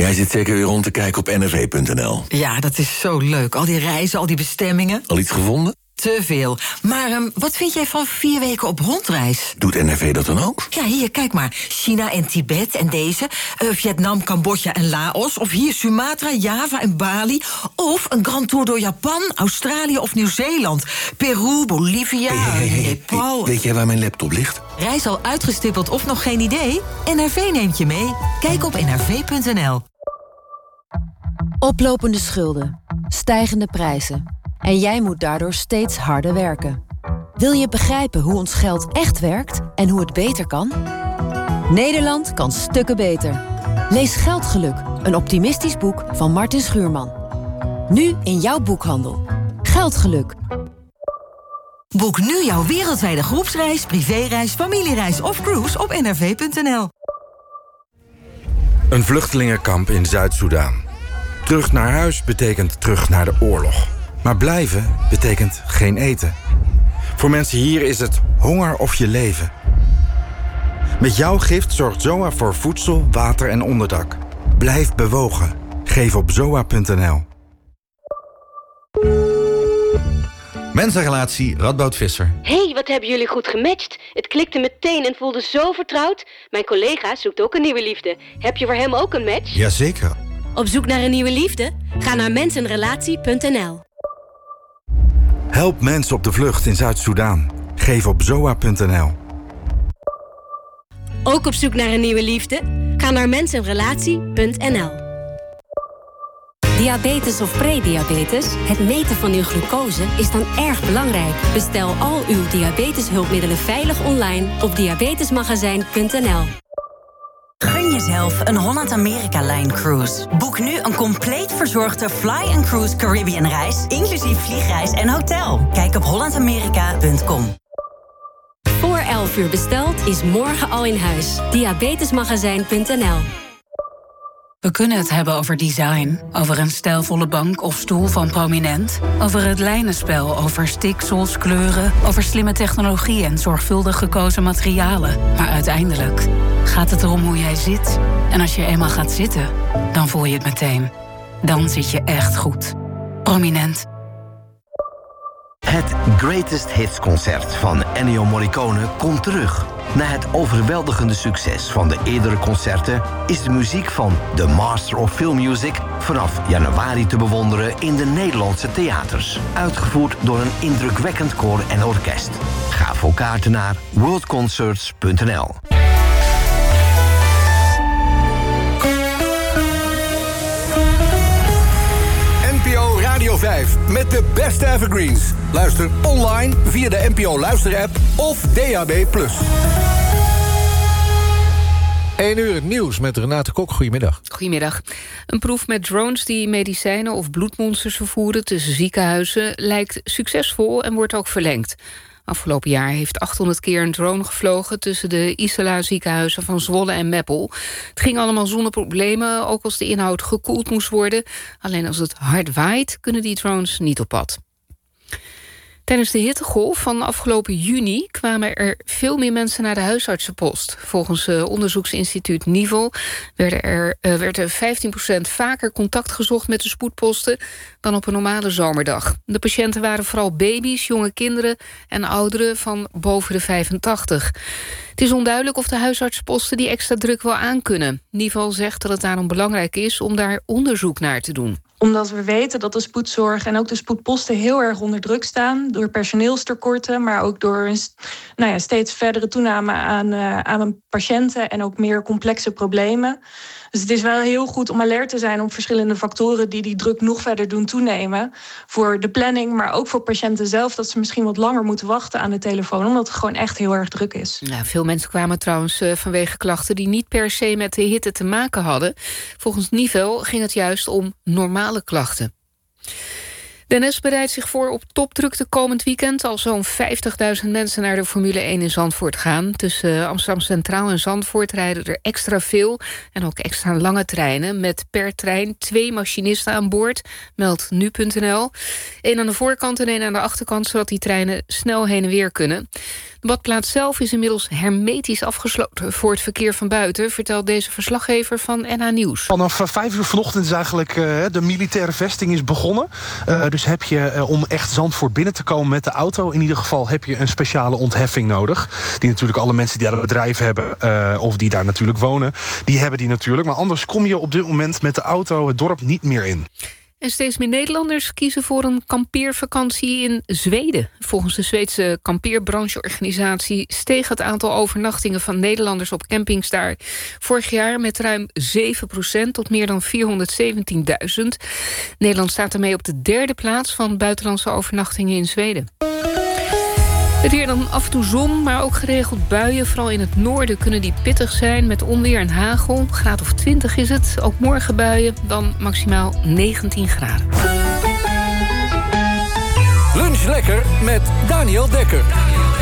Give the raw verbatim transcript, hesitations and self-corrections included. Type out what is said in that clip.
Jij zit zeker weer rond te kijken op N R V punt N L. Ja, dat is zo leuk. Al die reizen, al die bestemmingen. Al iets gevonden? Te veel. Maar um, wat vind jij van vier weken op rondreis? Doet N R V dat dan ook? Ja, hier, kijk maar. China en Tibet en deze. Uh, Vietnam, Cambodja en Laos. Of hier Sumatra, Java en Bali. Of een grand tour door Japan, Australië of Nieuw-Zeeland. Peru, Bolivia, hey, hey, hey, Nepal. Hey, weet jij waar mijn laptop ligt? Reis al uitgestippeld of nog geen idee? N R V neemt je mee. Kijk op N R V punt N L. Oplopende schulden, stijgende prijzen. En jij moet daardoor steeds harder werken. Wil je begrijpen hoe ons geld echt werkt en hoe het beter kan? Nederland kan stukken beter. Lees Geldgeluk, een optimistisch boek van Martin Schuurman. Nu in jouw boekhandel. Geldgeluk. Boek nu jouw wereldwijde groepsreis, privéreis, familiereis of cruise op N R V punt N L. Een vluchtelingenkamp in Zuid-Soedan. Terug naar huis betekent terug naar de oorlog. Maar blijven betekent geen eten. Voor mensen hier is het honger of je leven. Met jouw gift zorgt Z O A voor voedsel, water en onderdak. Blijf bewogen. Geef op zoa punt N L. Mensenrelatie Radboud Visser. Hey, wat hebben jullie goed gematcht. Het klikte meteen en voelde zo vertrouwd. Mijn collega zoekt ook een nieuwe liefde. Heb je voor hem ook een match? Jazeker. Op zoek naar een nieuwe liefde? Ga naar mensenrelatie punt N L. Help mensen op de vlucht in Zuid-Soedan. Geef op zoa punt N L. Ook op zoek naar een nieuwe liefde? Ga naar mensenrelatie punt N L. Diabetes of prediabetes? Het meten van uw glucose is dan erg belangrijk. Bestel al uw diabeteshulpmiddelen veilig online op diabetesmagazijn punt N L. Gun jezelf een Holland-Amerika-Line cruise. Boek nu een compleet verzorgde Fly and Cruise Caribbean reis, inclusief vliegreis en hotel. Kijk op holland amerika punt com. Voor elf uur besteld is morgen al in huis. diabetesmagazijn punt N L. We kunnen het hebben over design, over een stijlvolle bank of stoel van Prominent, over het lijnenspel, over stiksels, kleuren, over slimme technologie en zorgvuldig gekozen materialen. Maar uiteindelijk gaat het erom hoe jij zit. En als je eenmaal gaat zitten, dan voel je het meteen. Dan zit je echt goed. Prominent. Het Greatest Hits concert van Ennio Morricone komt terug. Na het overweldigende succes van de eerdere concerten is de muziek van The Master of Film Music vanaf januari te bewonderen in de Nederlandse theaters. Uitgevoerd door een indrukwekkend koor en orkest. Ga voor kaarten naar world concerts punt N L. N P O Radio vijf met de beste evergreens. Luister online via de N P O Luister-app of D A B plus. één uur het nieuws met Renate Kok. Goedemiddag. Goedemiddag. Een proef met drones die medicijnen of bloedmonsters vervoeren tussen ziekenhuizen lijkt succesvol en wordt ook verlengd. Afgelopen jaar heeft achthonderd keer een drone gevlogen tussen de Isala ziekenhuizen van Zwolle en Meppel. Het ging allemaal zonder problemen, ook als de inhoud gekoeld moest worden. Alleen als het hard waait, kunnen die drones niet op pad. Tijdens de hittegolf van afgelopen juni kwamen er veel meer mensen naar de huisartsenpost. Volgens uh, onderzoeksinstituut Nivel werden er, uh, werd er vijftien procent vaker contact gezocht met de spoedposten dan op een normale zomerdag. De patiënten waren vooral baby's, jonge kinderen en ouderen van boven de vijfentachtig. Het is onduidelijk of de huisartsenposten die extra druk wel aankunnen. Nivel zegt dat het daarom belangrijk is om daar onderzoek naar te doen. Omdat we weten dat de spoedzorg en ook de spoedposten heel erg onder druk staan. Door personeelstekorten, maar ook door een nou ja, steeds verdere toename aan, uh, aan patiënten en ook meer complexe problemen. Dus het is wel heel goed om alert te zijn op verschillende factoren die die druk nog verder doen toenemen. Voor de planning, maar ook voor patiënten zelf, dat ze misschien wat langer moeten wachten aan de telefoon, omdat het gewoon echt heel erg druk is. Ja, veel mensen kwamen trouwens uh, vanwege klachten die niet per se met de hitte te maken hadden. Volgens Nivel ging het juist om normale klachten. De N S bereidt zich voor op topdrukte komend weekend. Al zo'n vijftigduizend mensen naar de Formule één in Zandvoort gaan. Tussen Amsterdam Centraal en Zandvoort rijden er extra veel en ook extra lange treinen met per trein twee machinisten aan boord, meldt nu punt n l. Eén aan de voorkant en één aan de achterkant, zodat die treinen snel heen en weer kunnen. De badplaats zelf is inmiddels hermetisch afgesloten voor het verkeer van buiten, vertelt deze verslaggever van N H Nieuws. Vanaf vijf uur vanochtend is eigenlijk uh, de militaire vesting is begonnen. Uh, dus heb je uh, om echt Zandvoort binnen te komen met de auto, in ieder geval heb je een speciale ontheffing nodig. Die natuurlijk alle mensen die daar een bedrijf hebben uh, of die daar natuurlijk wonen, die hebben die natuurlijk. Maar anders kom je op dit moment met de auto het dorp niet meer in. En steeds meer Nederlanders kiezen voor een kampeervakantie in Zweden. Volgens de Zweedse kampeerbrancheorganisatie steeg het aantal overnachtingen van Nederlanders op campings daar vorig jaar met ruim zeven procent tot meer dan vierhonderdzeventienduizend. Nederland staat ermee op de derde plaats van buitenlandse overnachtingen in Zweden. Het weer dan af en toe zon, maar ook geregeld buien. Vooral in het noorden kunnen die pittig zijn met onweer en hagel. Graad of twintig is het. Ook morgen buien, dan maximaal negentien graden. Lunch lekker met Daniel Dekker.